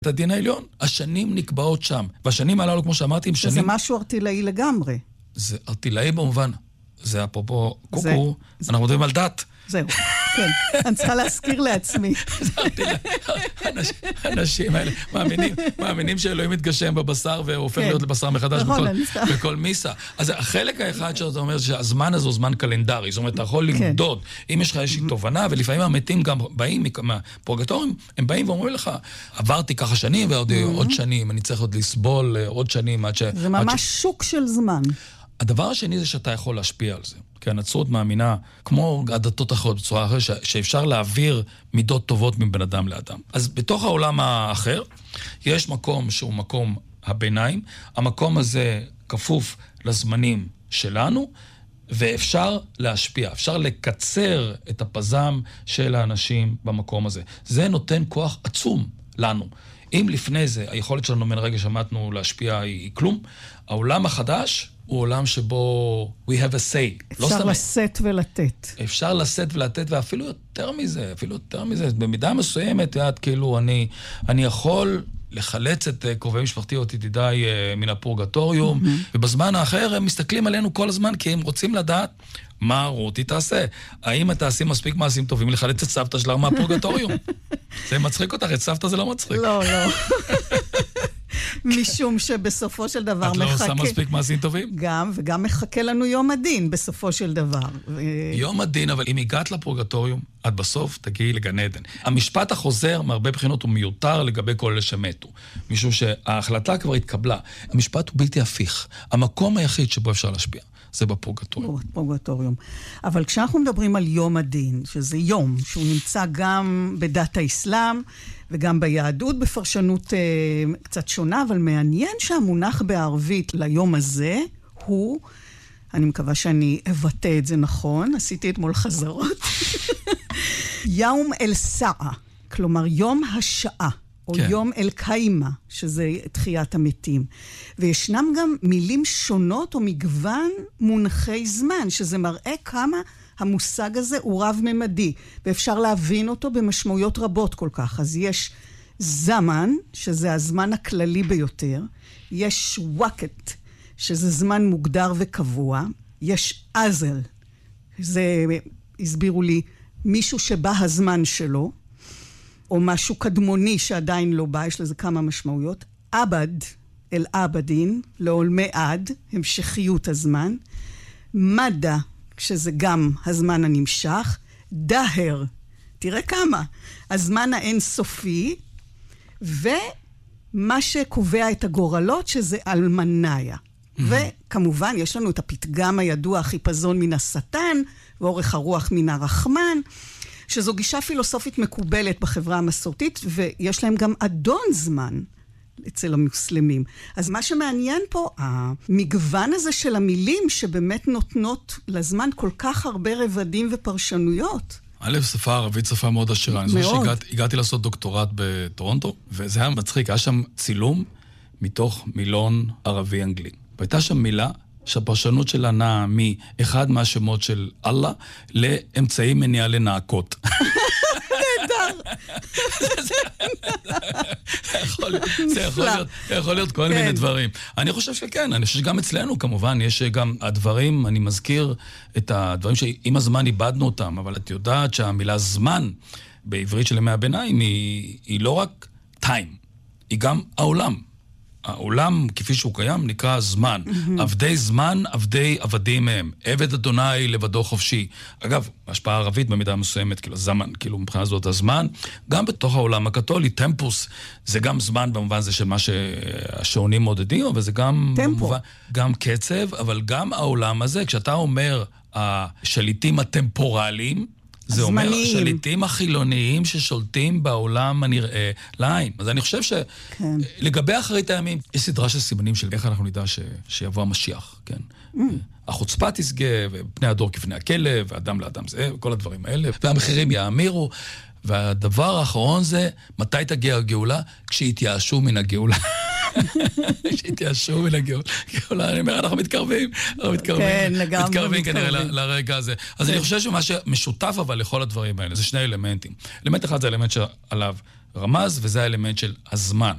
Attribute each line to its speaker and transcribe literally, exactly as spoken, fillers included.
Speaker 1: את הדין העליון, השנים נקבעות שם. והשנים הללו, כמו שאמרתי, הם שנים...
Speaker 2: זה משהו ארטילאי לגמרי.
Speaker 1: זה ארטילאי במובן. זה אפרופו קוקו,
Speaker 2: זה...
Speaker 1: אנחנו מדברים על דת.
Speaker 2: זהו, כן. אני צריכה להזכיר לעצמי.
Speaker 1: האנשים האלה מאמינים, מאמינים שאלוהים מתגשם בבשר והופך להיות לבשר מחדש בכל מיסה. אז החלק האחד שאתה אומר שהזמן הזה הוא זמן קלנדרי, זאת אומרת, אתה יכול למדוד, אם יש לך איזושהי תובנה, ולפעמים המתים גם באים מהפורגטוריום, הם באים ואומרים לך, עברתי ככה שנים ועוד שנים, אני צריך עוד לסבול עוד שנים עד ש...
Speaker 2: זה ממש שוק של זמן.
Speaker 1: הדבר השני זה שאתה יכול להשפיע על זה. כי הנצרות מאמינה, כמו הדתות אחרות בצורה אחרת, שאפשר להעביר מידות טובות מבן אדם לאדם. אז בתוך העולם האחר, יש מקום שהוא מקום הביניים, המקום הזה כפוף לזמנים שלנו, ואפשר להשפיע, אפשר לקצר את הפזם של האנשים במקום הזה. זה נותן כוח עצום לנו. אם לפני זה, היכולת שלנו מן הרגע שמעתנו להשפיע היא כלום, העולם החדש הוא עולם שבו we have a say.
Speaker 2: אפשר לשאת ולתת.
Speaker 1: אפשר לשאת ולתת, ואפילו יותר מזה, אפילו יותר מזה. במידה מסוימת, יד, כאילו, אני, אני יכול לחלץ את קרובי משפחתי או ידידיי מן הפורגטוריום, mm-hmm. ובזמן האחר הם מסתכלים עלינו כל הזמן, כי הם רוצים לדעת מה רותי תעשה. האם אתה עושים מספיק מעשים טובים לחלץ את סבתא שלה מהפורגטוריום? זה מצחיק אותך, את סבתא זה לא מצחיק.
Speaker 2: לא, לא. משום שבסופו של דבר מחכה...
Speaker 1: את לא עושה מספיק מעשים טובים?
Speaker 2: גם, וגם מחכה לנו יום הדין בסופו של דבר.
Speaker 1: יום הדין, אבל אם הגעת לפורגטוריום, את בסוף תגיעי לגן עדן. המשפט החוזר מהרבה בחינות הוא מיותר לגבי כל אלה שמתו. משום שההחלטה כבר התקבלה. המשפט הוא בלתי הפיך. המקום היחיד שבו אפשר להשפיע. זה בפורגטוריום.
Speaker 2: בפורגטוריום. אבל כשאנחנו מדברים על יום הדין, שזה יום, שהוא נמצא גם בדת האסלאם, וגם ביהדות בפרשנות אה, קצת שונה, אבל מעניין שהמונח בערבית ליום הזה הוא, אני מקווה שאני אבטא את זה נכון, עשיתי אתמול חזרות, יום אל סעה, כלומר יום השעה. או כן. יום אל קיימה, שזה תחיית המתים. וישנם גם מילים שונות או מגוון מונחי זמן, שזה מראה כמה המושג הזה הוא רב-ממדי, ואפשר להבין אותו במשמעויות רבות כל כך. אז יש זמן, שזה הזמן הכללי ביותר, יש ווקט, שזה זמן מוגדר וקבוע, יש אזל, זה הסבירו לי מישהו שבא הזמן שלו, או משהו קדמוני שעדיין לא בא, יש לזה כמה משמעויות. אבד, אל אבדין, לעולמי עד, המשכיות הזמן. מדע, שזה גם הזמן הנמשך. דהר, תראה כמה, הזמן האינסופי. ומה שקובע את הגורלות, שזה אלמניה. Mm-hmm. וכמובן, יש לנו את הפתגם הידוע, החיפזון מן השטן, ואורך הרוח מן הרחמן. שזו גישה פילוסופית מקובלת בחברה המסורתית, ויש להם גם אדון זמן אצל המוסלמים. אז מה שמעניין פה, המגוון הזה של המילים שבאמת נותנות לזמן כל כך הרבה רבדים ופרשנויות.
Speaker 1: א', שפה ערבית, שפה מאוד עשירה. אני זוכר שהגעתי לעשות דוקטורט בטורונטו, וזה היה מצחיק, היה שם צילום מתוך מילון ערבי-אנגלי. והייתה שם מילה שהפרשנות שלה נעה מאחד מהשמות של אללה לאמצעי מניעה לנעקות.
Speaker 2: נהדר.
Speaker 1: זה יכול להיות כל מיני דברים. אני חושב שכן, אני חושב שגם אצלנו כמובן, יש גם הדברים, אני מזכיר את הדברים שעם הזמן איבדנו אותם, אבל את יודעת שהמילה זמן בעברית של ימי הביניים היא לא רק time, היא גם העולם. העולם, כפי שהוא קיים, נקרא זמן. Mm-hmm. עבדי זמן, עבדי עבדים מהם. עבד אדוני לבדו חופשי. אגב, השפעה ערבית במידה מסוימת, כאילו זמן, כאילו מבחינה זאת הזמן. גם בתוך העולם הקתולי, טמפוס, זה גם זמן במובן זה של מה שהשעונים מודדים, אבל זה גם, במובן, גם קצב, אבל גם העולם הזה, כשאתה אומר, השליטים הטמפורליים, זה אומר השליטים החילוניים ששולטים בעולם הנראה לעין. אז אני חושב שלגבי אחרית הימים, יש סדרה של סימנים של איך אנחנו נדע שיבוא המשיח, כן? החוצפה תסגה, ופני הדור כפני הכלב, ואדם לאדם זה, וכל הדברים האלה, והמחירים יאמירו, והדבר האחרון זה, מתי תגיע הגאולה? כשהתייאשו מן הגאולה. שהתייאשו מן הגאולה. אני אומר, אנחנו מתקרבים, אנחנו מתקרבים.
Speaker 2: כן, לגמרי
Speaker 1: מתקרבים כנראה לרגע הזה. אז אני חושב שמה שמשותף אבל לכל הדברים האלה, זה שני אלמנטים. אלמנט אחד זה אלמנט שעליו רמז, וזה האלמנט של הזמן.